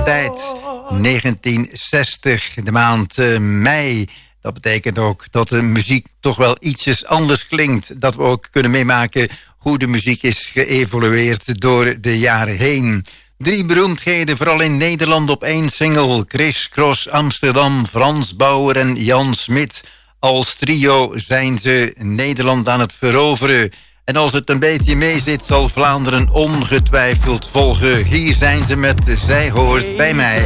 tijd. 1960, de maand mei. Dat betekent ook dat de muziek toch wel ietsjes anders klinkt. Dat we ook kunnen meemaken hoe de muziek is geëvolueerd door de jaren heen. 3 beroemdheden, vooral in Nederland op 1 single. Chris Cross Amsterdam, Frans Bauer en Jan Smit. Als trio zijn ze Nederland aan het veroveren. En als het een beetje meezit, zal Vlaanderen ongetwijfeld volgen. Hier zijn ze met Zij hoort bij mij.